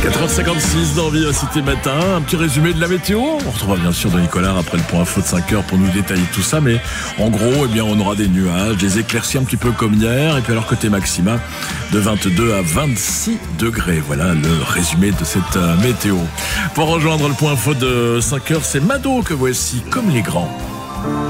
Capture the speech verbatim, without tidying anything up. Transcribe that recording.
quatre heures cinquante-six dans Vie Cité Matin, un petit résumé de la météo. On retrouvera bien sûr Denis Collard après le point info de cinq heures pour nous détailler tout ça, mais en gros, eh bien, on aura des nuages, des éclaircies un petit peu comme hier, et puis alors côté maxima de vingt-deux à vingt-six degrés. Voilà le résumé de cette euh, météo. Pour rejoindre le point info de cinq heures, c'est Mado que voici, comme les grands.